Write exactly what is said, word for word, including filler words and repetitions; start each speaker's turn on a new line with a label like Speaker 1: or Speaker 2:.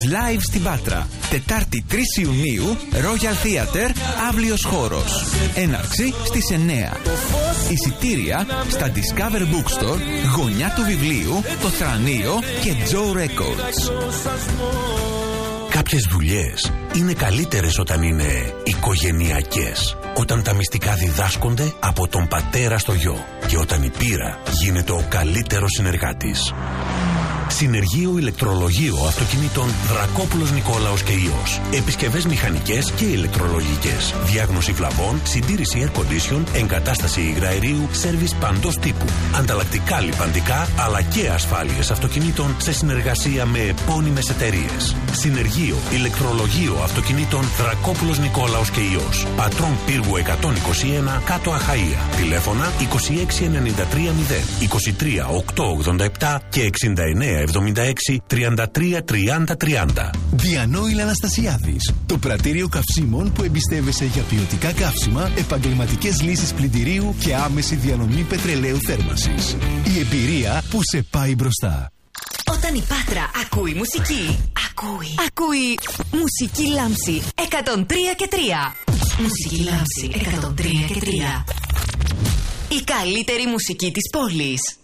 Speaker 1: Live στην Πάτρα. Τετάρτη τρεις Ιουνίου, Royal Theatre, αύλιος χώρος. Έναρξη στις εννέα. Εισιτήρια στα Discover Bookstore, Γωνιά του Βιβλίου, Το Θρανείο και Joe Records.
Speaker 2: Κάποιες δουλειές είναι καλύτερες όταν είναι οικογενειακές. Όταν τα μυστικά διδάσκονται από τον πατέρα στο γιο. Και όταν η πείρα γίνεται ο καλύτερος συνεργάτης. Συνεργείο ηλεκτρολογείο αυτοκινήτων Δρακόπουλος Νικόλαος και Υιός. Επισκευές μηχανικές και ηλεκτρολογικές. Διάγνωση βλαβών, συντήρηση air condition, εγκατάσταση υγραερίου, σέρβις παντός τύπου. Ανταλλακτικά λιπαντικά αλλά και ασφάλειες αυτοκινήτων σε συνεργασία με επώνυμες εταιρείες. Συνεργείο ηλεκτρολογείο αυτοκινήτων Δρακόπουλος Νικόλαος και Υιός. Πατρών Πύργου εκατόν είκοσι ένα, Κάτω Αχαΐα. Τηλέφωνα είκοσι έξι ενενήντα τρία μηδέν, είκοσι τρία οκτακόσια ογδόντα επτά και εξήντα εννέα εβδομήντα έξι τριάντα τρία τριάντα τριάντα.
Speaker 3: Διανόηλ Αναστασιάδης. Το πρατήριο καυσίμων που εμπιστεύεσαι για ποιοτικά καύσιμα, επαγγελματικές λύσεις πλυντηρίου και άμεση διανομή πετρελαίου θέρμανσης. Η εμπειρία που σε πάει μπροστά.
Speaker 4: Όταν η Πάτρα ακούει μουσική, ακούει. Ακούει Μουσική Λάμψη εκατόν τρία και τρία. Μουσική Λάμψη εκατόν τρία και τρία. Η καλύτερη μουσική της πόλης.